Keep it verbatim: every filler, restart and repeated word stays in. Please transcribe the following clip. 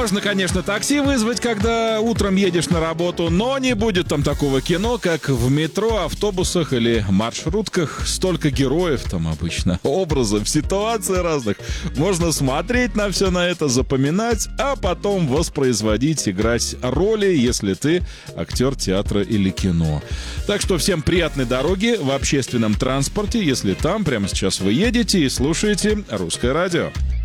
Можно, конечно, такси вызвать, когда утром едешь на работу, но не будет там такого кино, как в метро, автобусах или маршрутках. Столько героев там обычно, образов, ситуаций разных. Можно смотреть на все на это, запоминать, а потом воспроизводить, играть роли, если ты актер театра или кино. Так что всем приятной дороги в общественном транспорте, если там прямо сейчас вы едете и слушаете «Русское радио».